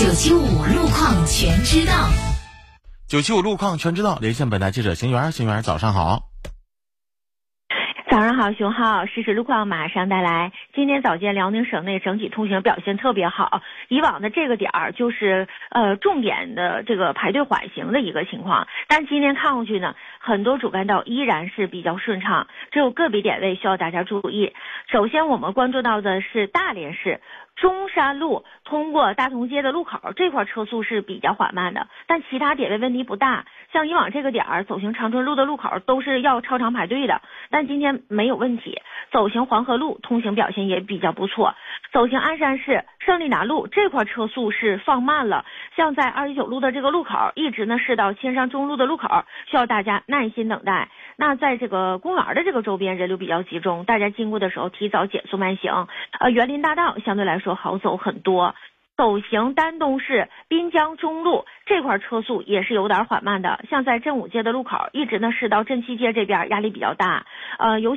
975路况全知道。 975路况全知道，连线本台记者邢媛。邢媛，早上好。 早上好，熊浩，实时路况马上带来。今天早间辽宁省内整体通行表现特别好，以往的这个点儿就是重点的这个排队缓行的一个情况，但今天看过去呢，很多主干道依然是比较顺畅，只有个别点位需要大家注意。首先我们关注到的是大连市中山路通过大同街的路口这块车速是比较缓慢的，但其他点位问题不大。像以往这个点儿走行长春路的路口都是要超长排队的，但今天没有问题。走行黄河路通行表现也比较不错，走行鞍山市胜利南路这块车速是放慢了，像在219路的这个路口一直呢是到千山中路的路口，需要大家耐心等待。那在这个公园的这个周边人流比较集中，大家经过的时候提早减速慢行。园林大道相对来说好走很多。走行丹东市滨江中路这块车速也是有点缓慢的，像在镇武街的路口一直呢是到镇西街这边压力比较大，尤